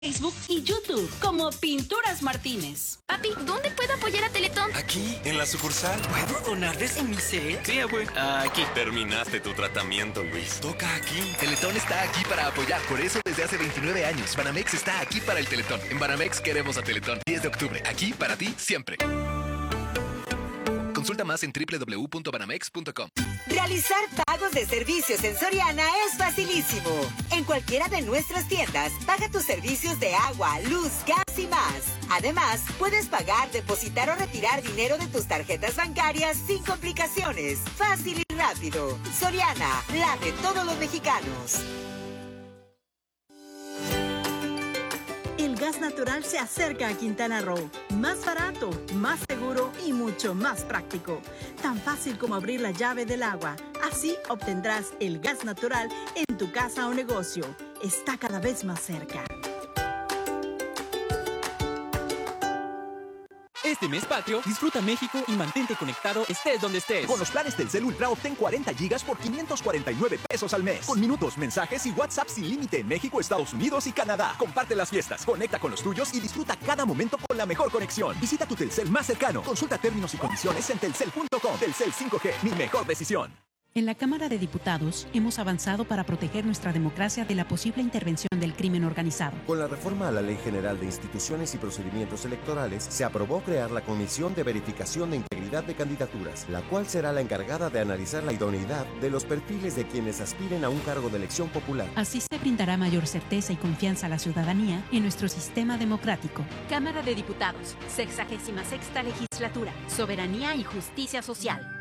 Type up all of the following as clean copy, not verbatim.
Facebook y YouTube como Pinturas Martínez. Papi, ¿dónde puedo apoyar a Teletón? Aquí, en la sucursal. ¿Puedo donar desde mi set? Sí, abue. Aquí. Terminaste tu tratamiento, Luis. Toca aquí. Teletón está aquí para apoyar. Por eso, desde hace 29 años, Banamex está aquí para el Teletón. En Banamex queremos a Teletón. 10 de octubre. Aquí para ti, siempre. Consulta más en www.banamex.com. Realizar pagos de servicios en Soriana es facilísimo. En cualquiera de nuestras tiendas, paga tus servicios de agua, luz, gas y más. Además, puedes pagar, depositar o retirar dinero de tus tarjetas bancarias sin complicaciones. Fácil y rápido. Soriana, la de todos los mexicanos. El gas natural se acerca a Quintana Roo. Más barato, más seguro y mucho más práctico. Tan fácil como abrir la llave del agua. Así obtendrás el gas natural en tu casa o negocio. Está cada vez más cerca. Este mes patrio, disfruta México y mantente conectado estés donde estés. Con los planes Telcel Ultra obtén 40 gigas por 549 pesos al mes. Con minutos, mensajes y WhatsApp sin límite en México, Estados Unidos y Canadá. Comparte las fiestas, conecta con los tuyos y disfruta cada momento con la mejor conexión. Visita tu Telcel más cercano. Consulta términos y condiciones en telcel.com. Telcel 5G, mi mejor decisión. En la Cámara de Diputados hemos avanzado para proteger nuestra democracia de la posible intervención del crimen organizado. Con la reforma a la Ley General de Instituciones y Procedimientos Electorales, se aprobó crear la Comisión de Verificación de Integridad de Candidaturas, la cual será la encargada de analizar la idoneidad de los perfiles de quienes aspiren a un cargo de elección popular. Así se brindará mayor certeza y confianza a la ciudadanía en nuestro sistema democrático. Cámara de Diputados, 66ª Legislatura, Soberanía y Justicia Social.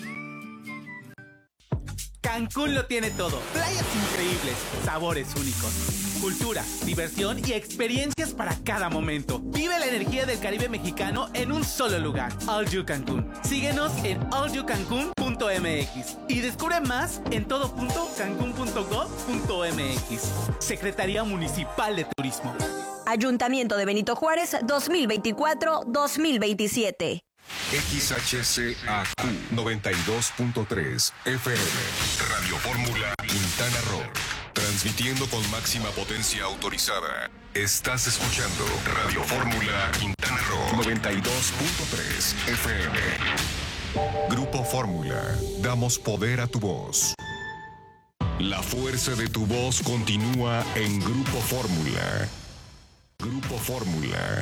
Cancún lo tiene todo. Playas increíbles, sabores únicos, cultura, diversión y experiencias para cada momento. Vive la energía del Caribe mexicano en un solo lugar. All You Cancún. Síguenos en allyoucancun.mx y descubre más en todo.cancun.gov.mx. Secretaría Municipal de Turismo. Ayuntamiento de Benito Juárez 2024-2027. XHCAQ 92.3 FM Radio Fórmula Quintana Roo. Transmitiendo con máxima potencia autorizada. Estás escuchando Radio Fórmula Quintana Roo 92.3 FM. Grupo Fórmula. Damos poder a tu voz. La fuerza de tu voz continúa en Grupo Fórmula. Grupo Fórmula.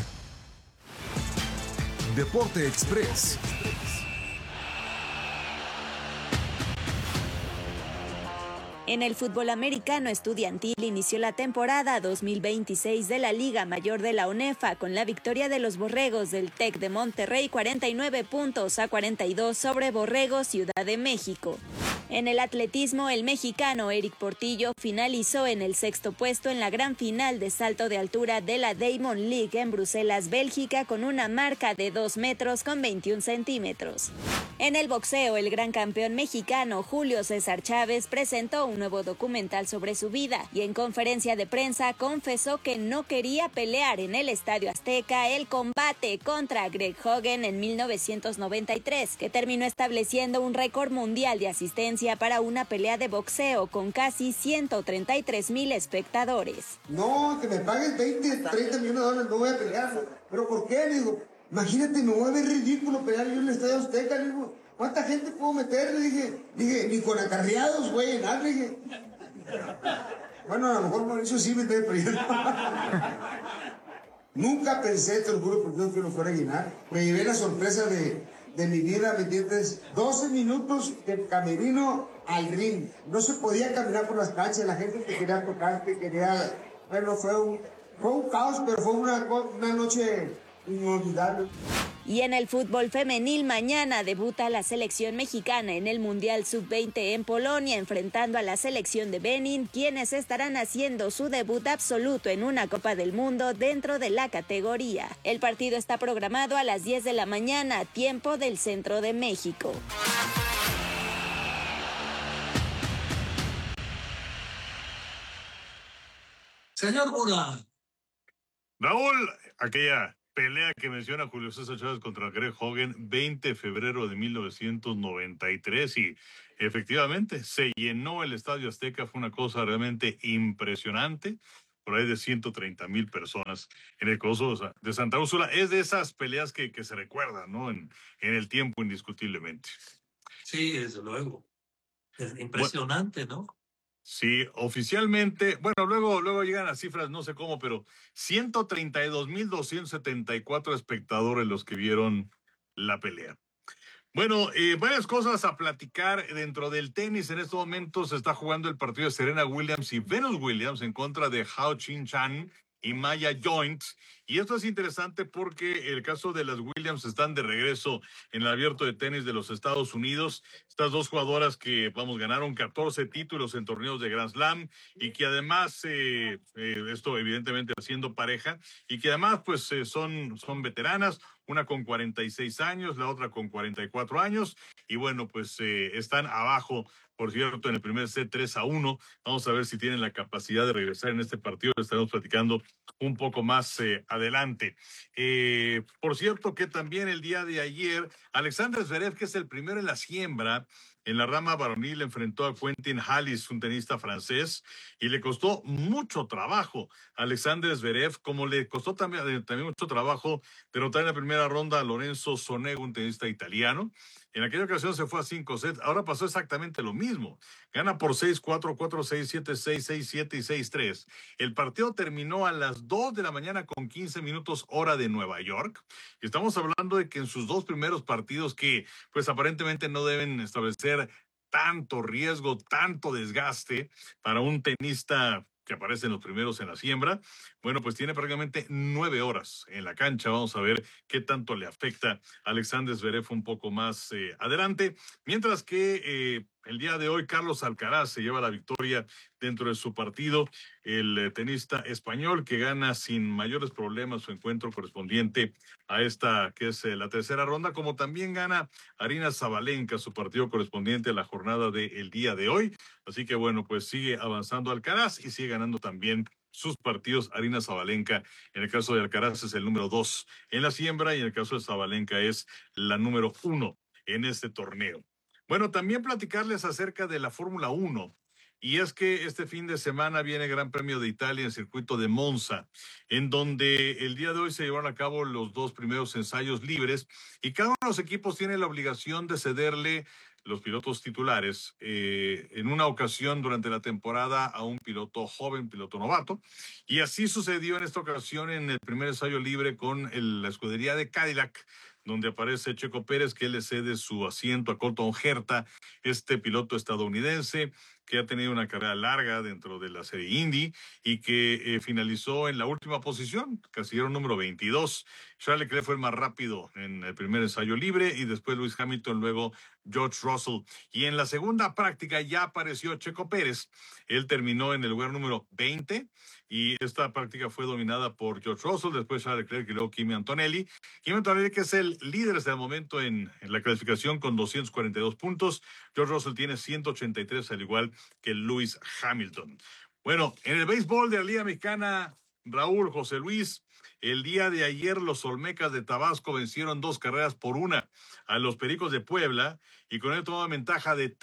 Deporte Express. En el fútbol americano estudiantil inició la temporada 2026 de la Liga Mayor de la UNEFA con la victoria de los Borregos del TEC de Monterrey 49-42 sobre Borregos Ciudad de México. En el atletismo, el mexicano Eric Portillo finalizó en el sexto puesto en la gran final de salto de altura de la Diamond League en Bruselas, Bélgica, con una marca de 2 metros con 21 centímetros. En el boxeo, el gran campeón mexicano Julio César Chávez presentó un nuevo documental sobre su vida y en conferencia de prensa confesó que no quería pelear en el Estadio Azteca el combate contra Greg Hogan en 1993, que terminó estableciendo un récord mundial de asistencia para una pelea de boxeo con casi 133,000 espectadores. No, que me paguen 20, 30 millones de dólares, no voy a pelear. ¿Pero por qué? Le digo, imagínate, me voy a ver ridículo pelear yo en el Estadio Azteca. Le digo, ¿cuánta gente puedo meter? Le dije, ni con acarreados, güey, nada, le dije. Bueno, a lo mejor Mauricio sí me debe pelear. Nunca pensé, te lo juro por Dios, que lo fuera a llenar. Me llevé la sorpresa de mi vida, ¿me entiendes? 12 minutos del camerino al ring. No se podía caminar por las canchas, la gente te quería tocar, te quería... Bueno, fue un caos, pero fue una noche inolvidable. Y en el fútbol femenil, mañana debuta la selección mexicana en el Mundial Sub-20 en Polonia, enfrentando a la selección de Benin, quienes estarán haciendo su debut absoluto en una Copa del Mundo dentro de la categoría. El partido está programado a las 10 de la mañana, tiempo del centro de México. Señor Bura. Raúl, aquella pelea que menciona Julio César Chávez contra Greg Hogan, 20 de febrero de 1993, y efectivamente se llenó el Estadio Azteca, fue una cosa realmente impresionante. por ahí de 130,000 personas en el Coloso de Santa Úrsula. Es de esas peleas que se recuerdan, ¿no? En el tiempo, indiscutiblemente. Sí, desde luego. Es impresionante, ¿no? Sí, oficialmente, bueno, luego llegan las cifras, no sé cómo, pero 132,274 espectadores los que vieron la pelea. Bueno, varias cosas a platicar dentro del tenis. En estos momentos se está jugando el partido de Serena Williams y Venus Williams en contra de Hao Qingchen y Maya Joint. Y esto es interesante porque el caso de las Williams están de regreso en el Abierto de Tenis de los Estados Unidos. Estas dos jugadoras que, ganaron 14 títulos en torneos de Grand Slam y que además, esto evidentemente haciendo pareja, y que además pues son veteranas, una con 46 años, la otra con 44 años, y bueno, pues están abajo, por cierto, en el primer set 3-1. Vamos a ver si tienen la capacidad de regresar en este partido. Lo estaremos platicando un poco más adelante. Por cierto que también el día de ayer, Alexander Zverev, que es el primero en la siembra, en la rama varonil enfrentó a Quentin Halys, un tenista francés, y le costó mucho trabajo a Alexander Zverev, como le costó también mucho trabajo derrotar en la primera ronda a Lorenzo Sonego, un tenista italiano. En aquella ocasión se fue a 5 sets, ahora pasó exactamente lo mismo. Gana por 6-4, 4-6, 7-6, 6-7 y 6-3. El partido terminó a las 2 de la mañana con 15 minutos hora de Nueva York. Y estamos hablando de que en sus dos primeros partidos, que pues aparentemente no deben establecer tanto riesgo, tanto desgaste para un tenista que aparece en los primeros en la siembra, bueno, pues tiene prácticamente 9 horas en la cancha. Vamos a ver qué tanto le afecta a Alexander Zverev un poco más adelante. Mientras que el día de hoy Carlos Alcaraz se lleva la victoria dentro de su partido. El tenista español que gana sin mayores problemas su encuentro correspondiente a esta que es la tercera ronda, como también gana Aryna Sabalenka su partido correspondiente a la jornada del día de hoy. Así que bueno, pues sigue avanzando Alcaraz y sigue ganando también sus partidos Aryna Sabalenka. En el caso de Alcaraz es el número 2 en la siembra y en el caso de Sabalenka es la número 1 en este torneo. Bueno, también platicarles acerca de la Fórmula 1. Y es que este fin de semana viene el Gran Premio de Italia en el circuito de Monza, en donde el día de hoy se llevaron a cabo los dos primeros ensayos libres y cada uno de los equipos tiene la obligación de cederle los pilotos titulares en una ocasión durante la temporada a un piloto joven, piloto novato. Y así sucedió en esta ocasión en el primer ensayo libre con la escudería de Cadillac, donde aparece Checo Pérez, que le cede su asiento a Colton Herta, este piloto estadounidense que ha tenido una carrera larga dentro de la serie Indy y que finalizó en la última posición, casillero número 22. Charles Leclerc fue el más rápido en el primer ensayo libre y después Lewis Hamilton, luego George Russell. Y en la segunda práctica ya apareció Checo Pérez. Él terminó en el lugar número 20 y esta práctica fue dominada por George Russell, después Charles Leclerc y luego Kimi Antonelli. Kimi Antonelli, que es el líder hasta el momento en la clasificación con 242 puntos. George Russell tiene 183, al igual que Lewis Hamilton. Bueno, en el béisbol de la Liga Mexicana, Raúl, José Luis, el día de ayer los Olmecas de Tabasco vencieron 2-1 a los Pericos de Puebla y con ello tomaban ventaja de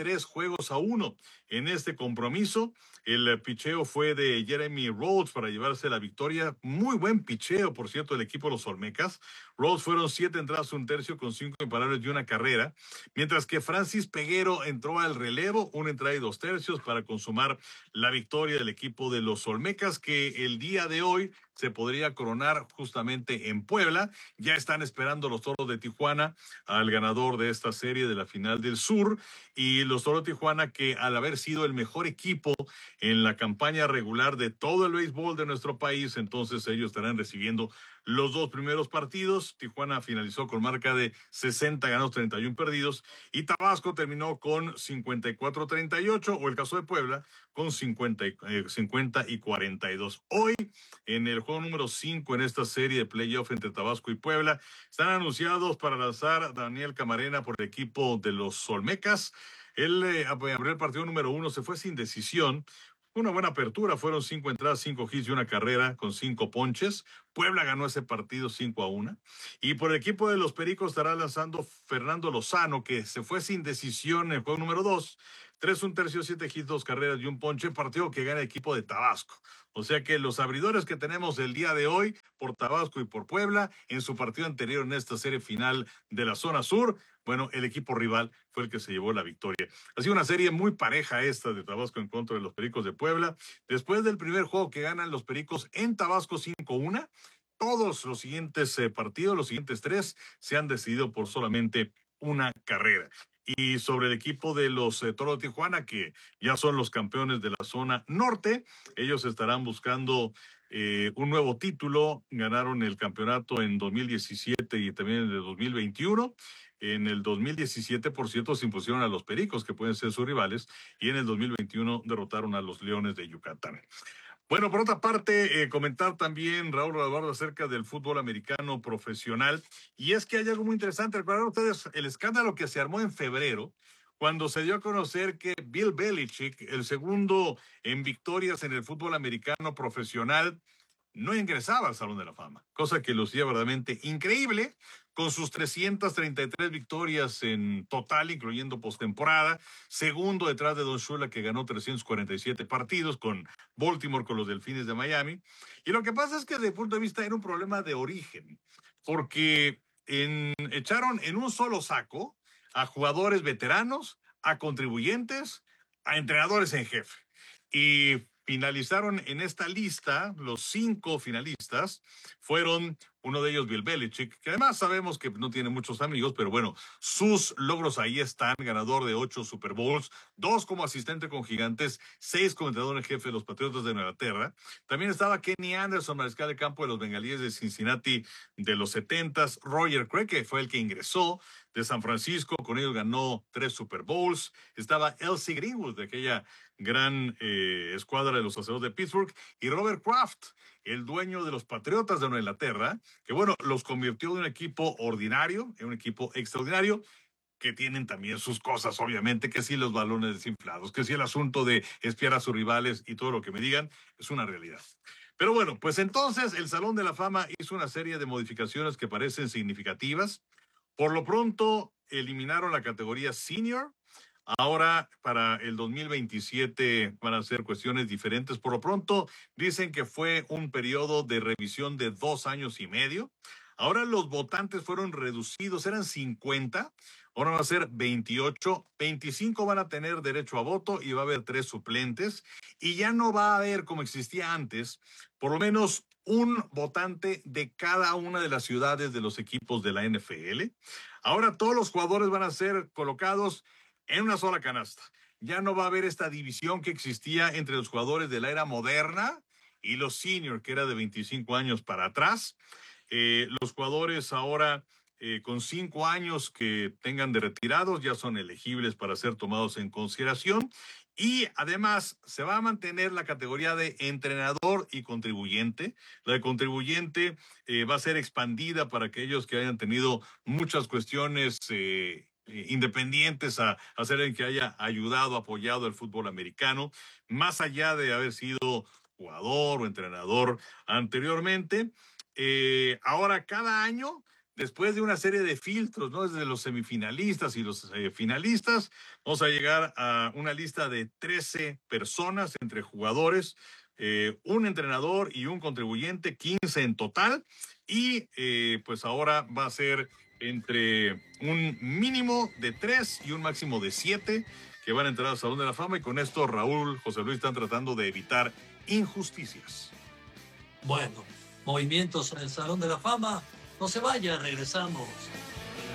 3-1 en este compromiso. El picheo fue de Jeremy Rhodes para llevarse la victoria. Muy buen picheo, por cierto, del equipo de los Olmecas. Rhodes fueron 7 entradas, 1 tercio con 5 imparables y 1 carrera, mientras que Francis Peguero entró al relevo, 1 entrada y 2 tercios para consumar la victoria del equipo de los Olmecas, que el día de hoy se podría coronar justamente en Puebla. Ya están esperando los Toros de Tijuana al ganador de esta serie de la final del Sur, y los Toros de Tijuana, que al haber sido el mejor equipo en la campaña regular de todo el béisbol de nuestro país, entonces ellos estarán recibiendo los dos primeros partidos. Tijuana finalizó con marca de 60 ganados, 31 perdidos, y Tabasco terminó con 54-38, o el caso de Puebla con 50 y 42. Hoy, en el juego número 5 en esta serie de playoff entre Tabasco y Puebla, están anunciados para lanzar Daniel Camarena por el equipo de los Olmecas. Él abrió el partido número 1, se fue sin decisión. Una buena apertura, fueron 5 entradas, 5 hits y 1 carrera con 5 ponches. Puebla ganó ese partido 5-1. Y por el equipo de los Pericos estará lanzando Fernando Lozano, que se fue sin decisión en el juego número 2. 3 1/3, 7 hits, 2 carreras y un ponche, partido que gana el equipo de Tabasco. O sea que los abridores que tenemos el día de hoy por Tabasco y por Puebla, en su partido anterior en esta serie final de la zona sur, bueno, el equipo rival fue el que se llevó la victoria. Ha sido una serie muy pareja esta de Tabasco en contra de los Pericos de Puebla. Después del primer juego que ganan los Pericos en Tabasco 5-1, todos los siguientes partidos, los siguientes 3, se han decidido por solamente una carrera. Y sobre el equipo de los Toros de Tijuana, que ya son los campeones de la zona norte, ellos estarán buscando un nuevo título. Ganaron el campeonato en 2017 y también en el 2021. En el 2017, por cierto, se impusieron a los Pericos, que pueden ser sus rivales, y en el 2021 derrotaron a los Leones de Yucatán. Bueno, por otra parte, comentar también, Raúl Eduardo, acerca del fútbol americano profesional. Y es que hay algo muy interesante. Recuerdan ustedes el escándalo que se armó en febrero, cuando se dio a conocer que Bill Belichick, el segundo en victorias en el fútbol americano profesional, no ingresaba al Salón de la Fama, cosa que lucía verdaderamente increíble, con sus 333 victorias en total, incluyendo postemporada, segundo detrás de Don Shula, que ganó 347 partidos con Baltimore, con los Delfines de Miami. Y lo que pasa es que desde el punto de vista era un problema de origen, porque echaron en un solo saco a jugadores veteranos, a contribuyentes, a entrenadores en jefe. Y finalizaron en esta lista, los 5 finalistas fueron, uno de ellos Bill Belichick, que además sabemos que no tiene muchos amigos, pero bueno, sus logros ahí están: ganador de 8 Super Bowls, 2 como asistente con Gigantes, 6 como entrenador en jefe de los Patriotas de Nueva Inglaterra. También estaba Kenny Anderson, mariscal de campo de los Bengalíes de Cincinnati de los 70s, Roger Craig, que fue el que ingresó de San Francisco, con ellos ganó 3 Super Bowls. Estaba Elsie Greenwood, de aquella gran escuadra de los Aceros de Pittsburgh, y Robert Kraft, el dueño de los Patriotas de Nueva Inglaterra, que bueno, los convirtió de un equipo ordinario en un equipo extraordinario, que tienen también sus cosas, obviamente, que sí los balones desinflados, que sí el asunto de espiar a sus rivales y todo lo que me digan, es una realidad. Pero bueno, pues entonces el Salón de la Fama hizo una serie de modificaciones que parecen significativas. Por lo pronto, eliminaron la categoría senior. Ahora, para el 2027 van a ser cuestiones diferentes. Por lo pronto, dicen que fue un periodo de revisión de 2 años y medio. Ahora los votantes fueron reducidos, eran 50, ahora van a ser 28, 25 van a tener derecho a voto y va a haber 3 suplentes. Y ya no va a haber, como existía antes, por lo menos un votante de cada una de las ciudades de los equipos de la NFL. Ahora todos los jugadores van a ser colocados en una sola canasta. Ya no va a haber esta división que existía entre los jugadores de la era moderna y los senior, que era de 25 años para atrás. Los jugadores ahora con 5 años que tengan de retirados ya son elegibles para ser tomados en consideración. Y además se va a mantener la categoría de entrenador y contribuyente. La de contribuyente va a ser expandida para aquellos que hayan tenido muchas cuestiones independientes a ser el que haya ayudado, apoyado el fútbol americano, más allá de haber sido jugador o entrenador anteriormente. Ahora cada año, después de una serie de filtros, ¿no?, desde los semifinalistas y los finalistas, vamos a llegar a una lista de 13 personas entre jugadores, un entrenador y un contribuyente, 15 en total, y pues ahora va a ser entre un mínimo de 3 y un máximo de 7 que van a entrar al Salón de la Fama, y con esto Raúl, José Luis están tratando de evitar injusticias. Bueno, movimientos en el Salón de la Fama. No se vaya, regresamos.